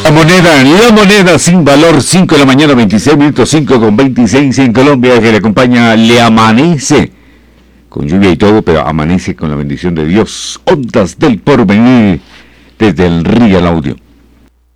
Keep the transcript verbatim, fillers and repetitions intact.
La moneda, la moneda sin valor, cinco de la mañana, veintiséis minutos, cinco con veintiséis en Colombia, que le acompaña, le amanece, con lluvia y todo, pero amanece con la bendición de Dios. Ondas del Porvenir, desde el Real Audio.